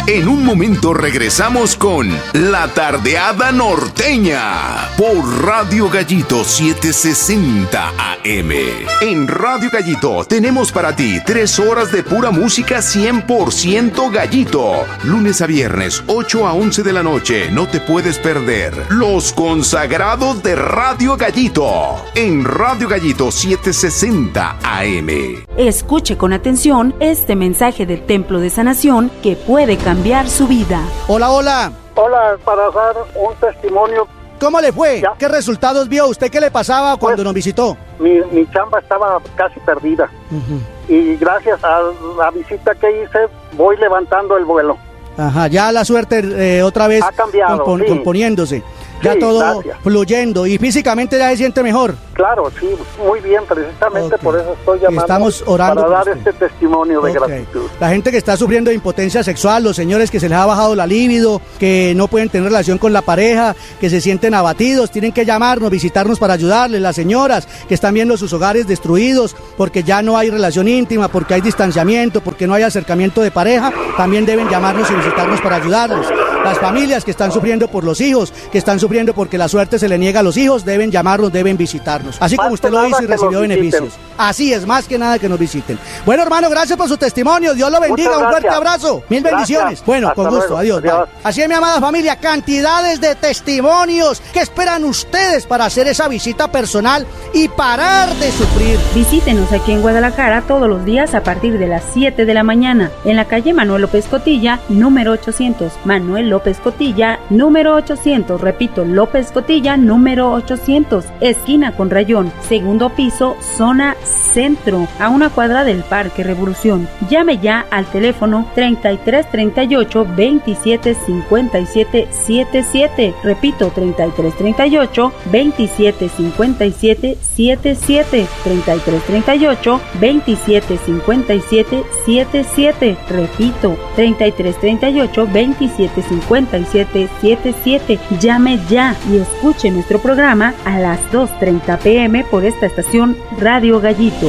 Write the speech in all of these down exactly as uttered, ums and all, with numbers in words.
En un momento regresamos con La Tardeada Norteña por Radio Gallito setecientos sesenta A M. En Radio Gallito tenemos para ti tres horas de pura música cien por ciento Gallito. Lunes a viernes, ocho a once de la noche. No te puedes perder Los Consagrados de Radio Gallito en Radio Gallito setecientos sesenta A M. Escuche con atención este mensaje del Templo de Sanación que puede cambiar su vida. Hola, hola. Hola, para dar un testimonio. ¿Cómo le fue? ¿Ya? ¿Qué resultados vio? ¿Usted qué le pasaba cuando pues, nos visitó? Mi, mi chamba estaba casi perdida. Uh-huh. Y gracias a la visita que hice, voy levantando el vuelo. Ajá, ya la suerte eh, otra vez ha cambiado, compon- sí. componiéndose. Ya sí, todo gracias. Fluyendo y físicamente ya se siente mejor. Claro, sí, muy bien, precisamente okay. Por eso estoy llamando. Estamos orando para dar este testimonio de okay. gratitud. La gente que está sufriendo de impotencia sexual, los señores que se les ha bajado la libido, que no pueden tener relación con la pareja, que se sienten abatidos, tienen que llamarnos, visitarnos para ayudarles. Las señoras que están viendo sus hogares destruidos porque ya no hay relación íntima, porque hay distanciamiento, porque no hay acercamiento de pareja, también deben llamarnos y visitarnos para ayudarles. Las familias que están sufriendo por los hijos, que están sufriendo porque la suerte se le niega a los hijos, deben llamarnos, deben visitarnos. Así más como usted lo hizo y recibió beneficios. Así es, más que nada que nos visiten. Bueno, hermano, gracias por su testimonio. Dios lo bendiga. Un fuerte abrazo. Mil bendiciones. Gracias. Bueno, Hasta con gusto. Luego. Adiós. Adiós. Así es, mi amada familia, cantidades de testimonios. ¿Qué esperan ustedes para hacer esa visita personal y parar de sufrir? Visítenos aquí en Guadalajara todos los días a partir de las siete de la mañana en la calle Manuel López Cotilla, número ochocientos. Manuel López Cotilla, número ochocientos. Repito, López Cotilla, número ochocientos. Esquina con Rayón, segundo piso, zona centro, a una cuadra del Parque Revolución. Llame ya al teléfono treinta y tres treinta y ocho veintisiete cincuenta y siete setenta y siete. Repito, treinta y tres treinta y ocho veintisiete cincuenta y siete setenta y siete. treinta y tres treinta y ocho veintisiete cincuenta y siete setenta y siete. Repito, treinta y tres treinta y ocho veintisiete cincuenta y siete setenta y siete. Llame ya y escuche nuestro programa a las dos treinta pm por esta estación Radio Gallito.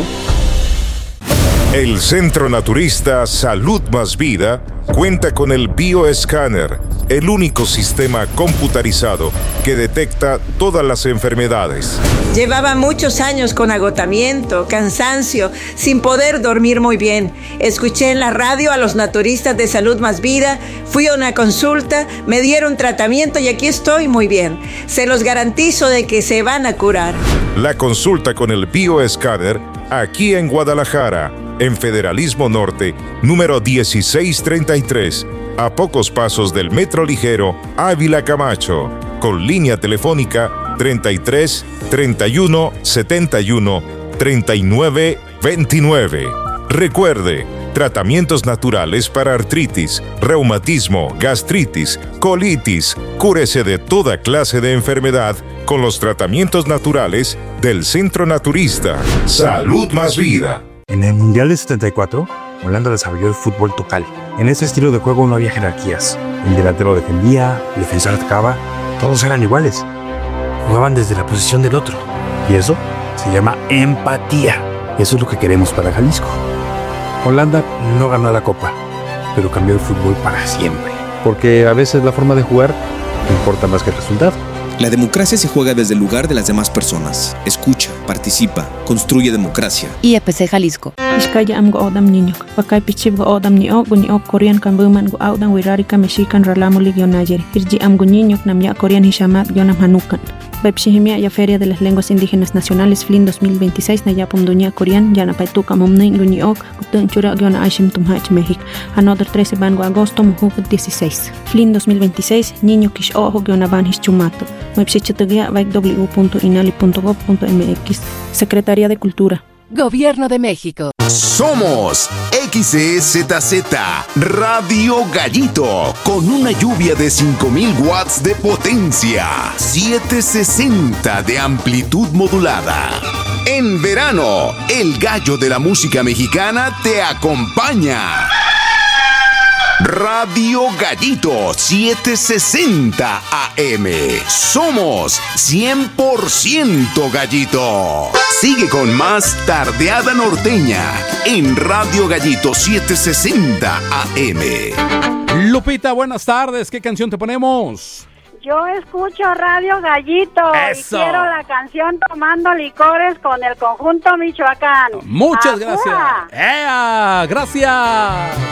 El Centro Naturista Salud Más Vida cuenta con el Bioescáner, el único sistema computarizado que detecta todas las enfermedades. Llevaba muchos años con agotamiento, cansancio, sin poder dormir muy bien. Escuché en la radio a los naturistas de Salud Más Vida, fui a una consulta, me dieron tratamiento y aquí estoy muy bien. Se los garantizo de que se van a curar. La consulta con el Bioescáner aquí en Guadalajara, en Federalismo Norte, número dieciséis treinta y tres, a pocos pasos del Metro Ligero Ávila Camacho, con línea telefónica treinta y tres treinta y uno setenta y uno treinta y nueve veintinueve. Recuerde, tratamientos naturales para artritis, reumatismo, gastritis, colitis. Cúrese de toda clase de enfermedad con los tratamientos naturales del Centro Naturista Salud Más Vida. En el Mundial de setenta y cuatro, Holanda desarrolló el fútbol total. En ese estilo de juego no había jerarquías. El delantero defendía, el defensor atacaba, todos eran iguales. Jugaban desde la posición del otro. Y eso se llama empatía. Eso es lo que queremos para Jalisco. Holanda no ganó la Copa, pero cambió el fútbol para siempre. Porque a veces la forma de jugar importa más que el resultado. La democracia se juega desde el lugar de las demás personas. Escucha, participa, construye democracia. I E P C Jalisco. Iskaya am go odam niño. Wakay pichib go odam ni o guni o Korean kan buman go audan wirari ka mexican ralamu ligio nayeri. Irji am go niño nam ya Korean hishamat yonam hanukan. Bepshihimia ya Feria de las Lenguas Indígenas Nacionales Flin dos mil veintiséis na yapum dunia Korean yana paituka momnei guni ok gutun chura gyona aishim tumhach México. Another trece van go agosto muhuk dieciséis. Flin dos mil veintiséis niño kish ojo gyona van hischumato. Website w punto inali punto gob punto m x. Secretaría de Cultura. Gobierno de México. Somos X E Z Z Radio Gallito con una lluvia de cinco mil watts de potencia, setecientos sesenta de amplitud modulada. En verano, el gallo de la música mexicana te acompaña. Radio Gallito setecientos sesenta A M. Somos cien por ciento Gallito. Sigue con más Tardeada Norteña en Radio Gallito setecientos sesenta A M. Lupita, buenas tardes. ¿Qué canción te ponemos? Yo escucho Radio Gallito. Eso. Y quiero la canción Tomando Licores con el conjunto Michoacán. Muchas ¡Ajúa! gracias. ¡Ea! Gracias.